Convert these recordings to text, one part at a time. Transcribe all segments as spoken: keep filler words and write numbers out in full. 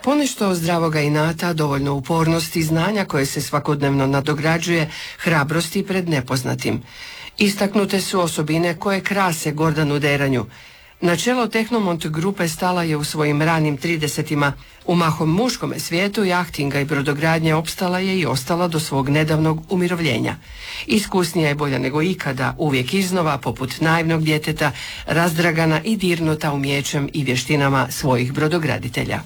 Ponešto zdravoga inata, dovoljno upornosti i znanja koje se svakodnevno nadograđuje, hrabrosti pred nepoznatim. Istaknute su osobine koje krase Gordanu Deranju. Na čelo Tehnomont grupe stala je u svojim ranim tridesetima. U mahom muškome svijetu jahtinga i brodogradnje opstala je i ostala do svog nedavnog umirovljenja. Iskusnija je bolja nego ikada, uvijek iznova, poput naivnog djeteta, razdragana i dirnuta umijećem i vještinama svojih brodograditelja.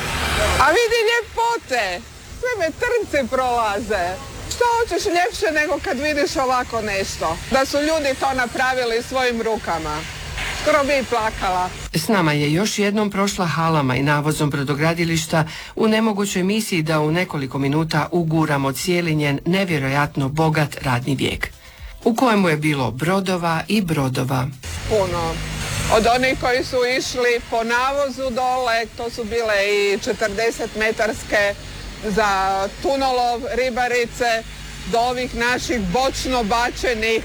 A vidi ljepote, sve me trnci prolaze. Što hoćeš ljepše nego kad vidiš ovako nešto? Da su ljudi to napravili svojim rukama. Skoro bi i plakala. S nama je još jednom prošla halama i navozom brodogradilišta u nemogućoj misiji da u nekoliko minuta uguramo cijeli njen nevjerojatno bogat radni vijek, u kojemu je bilo brodova i brodova. Puno. Od onih koji su išli po navozu dole, to su bile i četrdeset metarske za tunolov, ribarice, do ovih naših bočno bačenih.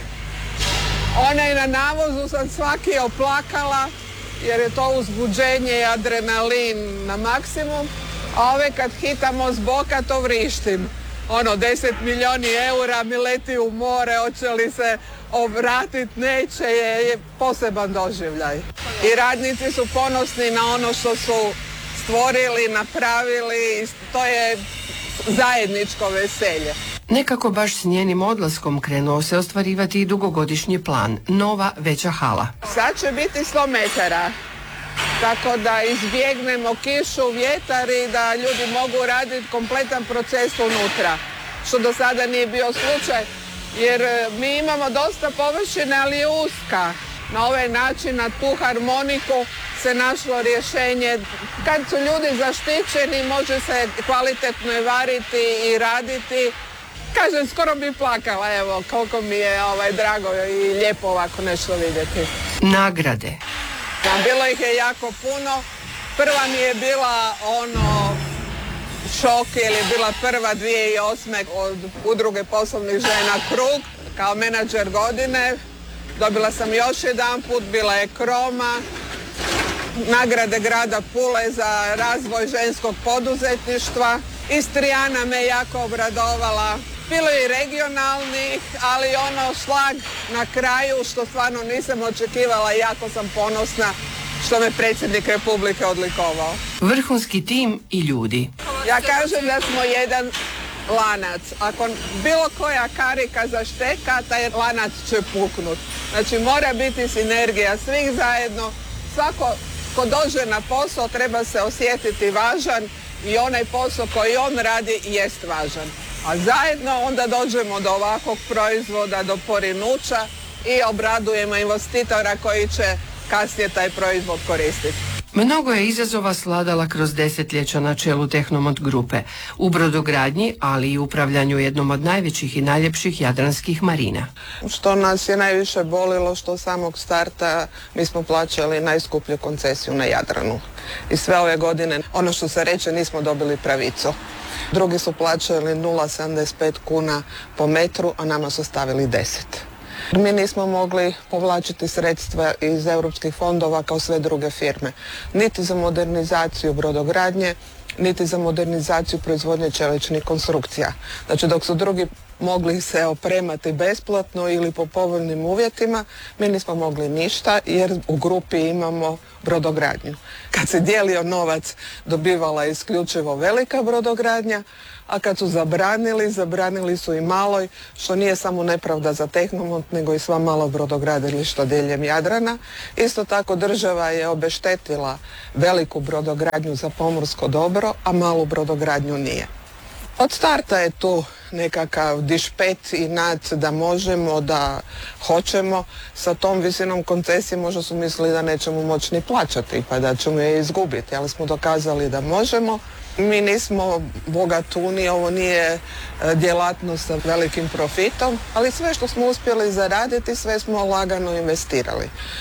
Onaj na navozu sam svaki oplakala jer je to uzbuđenje i adrenalin na maksimum, a ove kad hitamo s boka to vrištim. Ono, deset milijuni eura mi leti u more, hoće li se obratit, neće, je, je poseban doživljaj. I radnici su ponosni na ono što su stvorili, napravili, to je zajedničko veselje. Nekako baš s njenim odlaskom krenuo se ostvarivati i dugogodišnji plan, nova veća hala. Sad će biti sto metara, tako da izbjegnemo kišu, vjetar i da ljudi mogu raditi kompletan proces unutra, što do sada nije bio slučaj, jer mi imamo dosta površine, ali je uska. Na ovaj način, na tu harmoniku se našlo rješenje. Kad su ljudi zaštićeni, može se kvalitetno i variti i raditi. Kažem, skoro bi plakala, evo, koliko mi je ovaj, drago i lijepo ovako nešto vidjeti. Nagrade. Ja, bilo ih je jako puno. Prva mi je bila ono šok, ili je bila prva dvije tisuće osme od Udruge poslovnih žena Krug, kao menadžer godine. Dobila sam još jedan put, bila je Kroma. Nagrade grada Pule za razvoj ženskog poduzetništva. Istrijana me jako obradovala. Bilo je i regionalnih, ali ono šlag na kraju što stvarno nisam očekivala i jako sam ponosna što me predsjednik Republike odlikovao. Vrhunski tim i ljudi. Ja kažem da smo jedan lanac. Ako bilo koja karika zašteka, taj lanac će puknut. Znači mora biti sinergija svih zajedno. Svako ko dođe na posao treba se osjetiti važan i onaj posao koji on radi jest važan. A zajedno onda dođemo do ovakvog proizvoda, do porinuća i obradujemo investitora koji će kasnije taj proizvod koristiti. Mnogo je izazova sladala kroz desetljeća na čelu Tehnomont grupe, u brodogradnji, ali i upravljanju jednom od najvećih i najljepših jadranskih marina. Što nas je najviše bolilo, što samog starta mi smo plaćali najskuplju koncesiju na Jadranu. I sve ove godine, ono što se reče, nismo dobili pravicu. Drugi su plaćali nula zarez sedamdeset pet kuna po metru, a nama su stavili deset. Mi nismo mogli povlačiti sredstva iz europskih fondova kao sve druge firme. Niti za modernizaciju brodogradnje, niti za modernizaciju proizvodnje čeličnih konstrukcija. Znači dok su drugi mogli se opremati besplatno ili po povoljnim uvjetima, mi nismo mogli ništa jer u grupi imamo brodogradnju. Kad se dijelio novac, dobivala je isključivo velika brodogradnja, a kad su zabranili, zabranili su i maloj, što nije samo nepravda za Tehnomont, nego i sva mala brodogradilišta diljem Jadrana. Isto tako država je obeštetila veliku brodogradnju za pomorsko dobro, a malu brodogradnju nije. Od starta je tu nekakav dišpet i nad da možemo, da hoćemo. Sa tom visinom koncesije možda su mislili da nećemo moći ni plaćati, pa da ćemo je izgubiti, ali smo dokazali da možemo. Mi nismo bogatuni, ovo nije djelatnost sa velikim profitom, ali sve što smo uspjeli zaraditi, sve smo lagano investirali.